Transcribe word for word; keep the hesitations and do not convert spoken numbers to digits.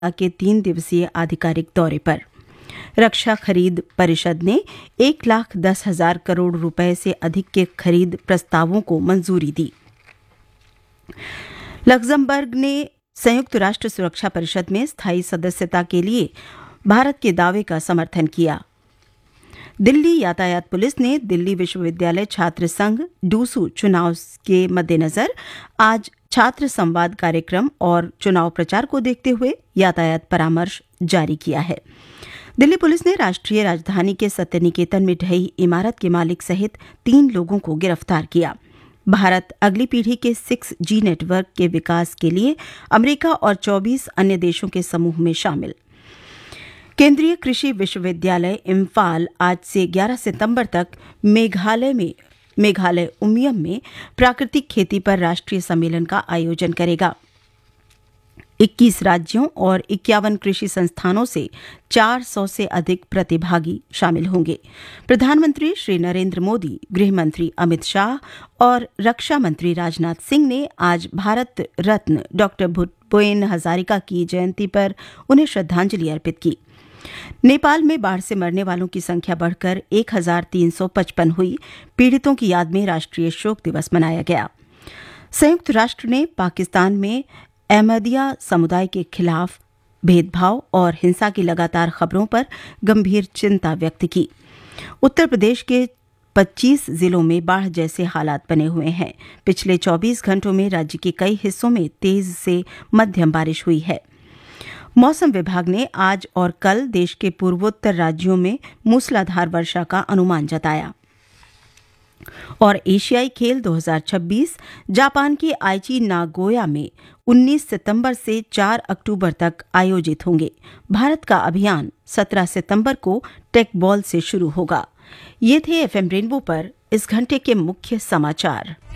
के तीन दिवसीय आधिकारिक दौरे पर। रक्षा खरीद परिषद ने एक लाख दस हजार करोड़ रुपए से अधिक के खरीद प्रस्तावों को मंजूरी दी। लक्जमबर्ग ने संयुक्त राष्ट्र सुरक्षा परिषद में स्थायी सदस्यता के लिए भारत के दावे का समर्थन किया। दिल्ली यातायात पुलिस ने दिल्ली विश्वविद्यालय छात्र संघ डूसू चुनाव के मद्देनजर आज छात्र संवाद कार्यक्रम और चुनाव प्रचार को देखते हुए यातायात परामर्श जारी किया है। दिल्ली पुलिस ने राष्ट्रीय राजधानी के सत्यनिकेतन में ढही इमारत के मालिक सहित तीन लोगों को गिरफ्तार किया। भारत अगली पीढ़ी के सिक्स जी नेटवर्क के विकास के लिए अमेरिका और चौबीस अन्य देशों के समूह में शामिल। केंद्रीय कृषि विश्वविद्यालय इम्फाल आज से ग्यारह सितंबर तक मेघालय में मेघालय उमियम में प्राकृतिक खेती पर राष्ट्रीय सम्मेलन का आयोजन करेगा। इक्कीस राज्यों और इक्यावन कृषि संस्थानों से चार सौ से अधिक प्रतिभागी शामिल होंगे। प्रधानमंत्री श्री नरेंद्र मोदी, गृह मंत्री अमित शाह और रक्षा मंत्री राजनाथ सिंह ने आज भारत रत्न डॉक्टर भूपेन हजारिका की जयंती पर उन्हें श्रद्धांजलि अर्पित की। नेपाल में बाढ़ से मरने वालों की संख्या बढ़कर एक हजार तीन सौ पचपन हुई। पीड़ितों की याद में राष्ट्रीय शोक दिवस मनाया गया। संयुक्त राष्ट्र ने पाकिस्तान में अहमदिया समुदाय के खिलाफ भेदभाव और हिंसा की लगातार खबरों पर गंभीर चिंता व्यक्त की। उत्तर प्रदेश के पच्चीस जिलों में बाढ़ जैसे हालात बने हुए हैं। पिछले चौबीस घंटों में राज्य के कई हिस्सों में तेज से मध्यम बारिश हुई है। मौसम विभाग ने आज और कल देश के पूर्वोत्तर राज्यों में मूसलाधार वर्षा का अनुमान जताया। और एशियाई खेल दो हज़ार छब्बीस जापान के आइची नागोया में उन्नीस सितंबर से चार अक्टूबर तक आयोजित होंगे। भारत का अभियान सत्रह सितंबर को टेक बॉल से शुरू होगा। ये थे एफएम रेनबो पर इस घंटे के मुख्य समाचार।